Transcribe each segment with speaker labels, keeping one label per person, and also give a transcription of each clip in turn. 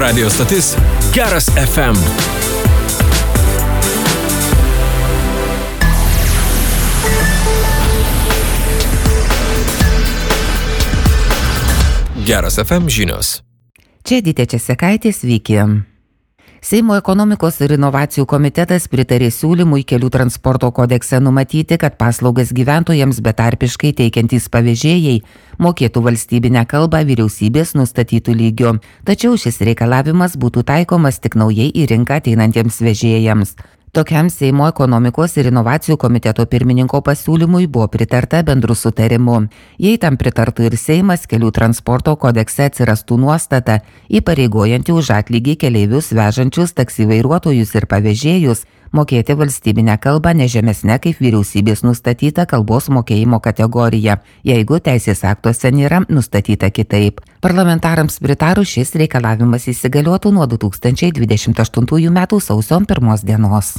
Speaker 1: Radio stotis Geras FM. Geras FM žinios.
Speaker 2: Čia Edita Česekaitė, sveiki. Seimo ekonomikos ir inovacijų komitetas pritarė siūlymui kelių transporto kodekse numatyti, kad paslaugas gyventojams betarpiškai teikiantys pavėžėjai mokėtų valstybinę kalbą vyriausybės nustatytų lygių. Tačiau šis reikalavimas būtų taikomas tik naujai į rinką ateinantiems vežėjams. Tokiam Seimo ekonomikos ir inovacijų komiteto pirmininko pasiūlymui buvo pritarta bendru sutarimu. Jei tam pritartų ir Seimas, kelių transporto kodekse atsirastų nuostata, įpareigojanti už atlygį keleivius vežančius taksi vairuotojus ir pavėžėjus mokėti valstybinę kalbą nežemesnę kaip vyriausybės nustatyta kalbos mokėjimo kategorija, jeigu teisės aktuose nėra nustatyta kitaip. Parlamentarams pritarus šis reikalavimas įsigaliotų nuo 2028 metų sausio 1 dienos.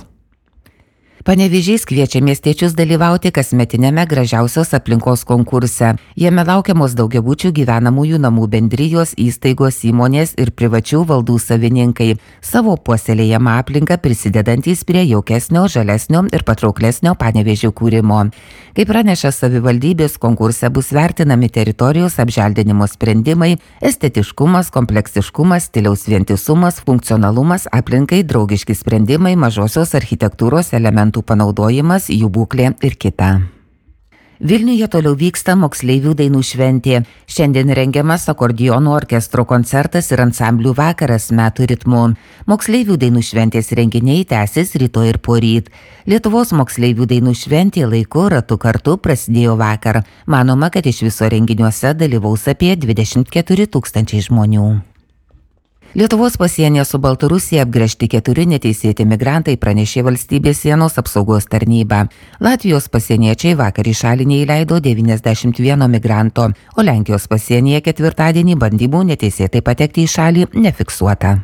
Speaker 2: Panevėžys kviečia miestiečius dalyvauti kasmetiniame gražiausios aplinkos konkurse. Jame laukiamos daugiabučių gyvenamųjų namų bendrijos, įstaigos, įmonės ir privačių valdų savininkai, savo puoselėjamą aplinką prisidedantys prie jaukesnio, žalesnio ir patrauklesnio Panevėžio kūrimo. Kaip praneša savivaldybės, konkurse bus vertinami teritorijos apželdinimo sprendimai, estetiškumas, kompleksiškumas, stiliaus vientisumas, funkcionalumas, aplinkai draugiški sprendimai, mažosios architektūros elementų panaudojimas, jų būklė ir kita. Vilniuje toliau vyksta moksleivių dainų šventė. Šiandien rengiamas akordeonų orkestro koncertas ir ansamblių vakaras metų ritmu. Moksleivių dainų šventės renginiai tęsis rytoj ir poryt. Lietuvos moksleivių dainų šventė laiku ratu kartu prasidėjo vakar. Manoma, kad iš viso renginiuose dalyvaus apie 24 000 žmonių. Lietuvos pasienyje su Baltarusija apgręžti 4 neteisėti migrantai, pranešė valstybės sienos apsaugos tarnyba. Latvijos pasieniečiai vakar į šalį neįleido 91 migranto, o Lenkijos pasienyje ketvirtadienį bandymų neteisėtai patekti į šalį nefiksuota.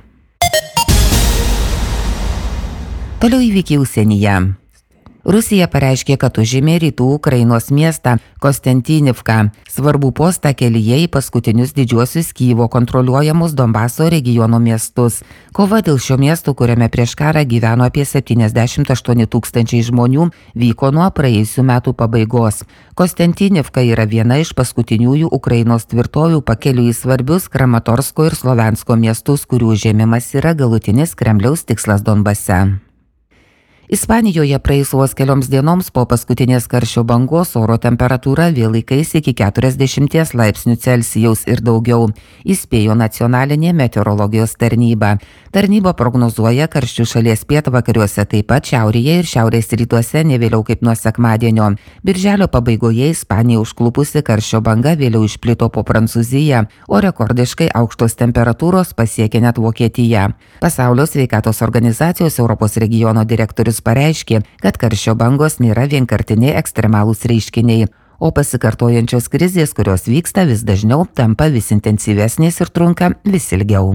Speaker 2: Toliau įvykiai užsienyje. Rusija pareiškė, kad užėmė rytų Ukrainos miestą Kostentinivką, svarbų postą kelyje į paskutinius didžiuosius Kyjivo kontroliuojamus Donbaso regiono miestus. Kova dėl šio miesto, kuriame prieš karą gyveno apie 78 000 žmonių, vyko nuo praėjusių metų pabaigos. Kostentinivka yra viena iš paskutiniųjų Ukrainos tvirtovių pakeliui į svarbius Kramatorsko ir Slovensko miestus, kurių užėmimas yra galutinis Kremliaus tikslas Donbase. Ispanijoje praėjus vos kelioms dienoms po paskutinės karščio bangos oro temperatūra vėl įkaisi iki 40 laipsnių Celsijaus ir daugiau, įspėjo nacionalinė meteorologijos tarnyba. Tarnyba prognozuoja karščių šalies pietvakariuose, taip pat šiaurėje ir šiaurės rytuose ne vėliau kaip nuo sekmadienio. Birželio pabaigoje Ispanija užklupusi karščio banga vėliau išplito po Prancūziją, o rekordiškai aukštos temperatūros pasiekė net Vokietiją. Pasaulio sveikatos organizacijos Europos regiono direktorius pareiškė, kad karščio bangos nėra vienkartiniai ekstremalūs reiškiniai, o pasikartojančios krizės, kurios vyksta vis dažniau, tampa vis intensyvesnės ir trunka vis ilgiau.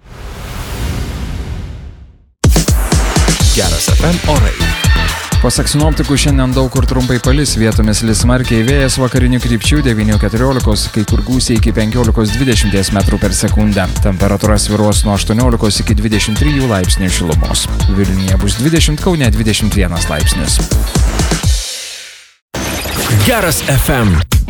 Speaker 1: Geras FM orai.
Speaker 3: Pasak sinoptikų, šiandien daug kur trumpai palis, vietomis lis smarkiai, vėjas vakarinių krypčių 9–14, kai kur gūsiai iki 15–20 metrų per sekundę. Temperatūra svyruos nuo 18 iki 23 laipsnių šilumos. Vilniuje bus 20, Kaune 21 laipsnis.
Speaker 1: Geras FM.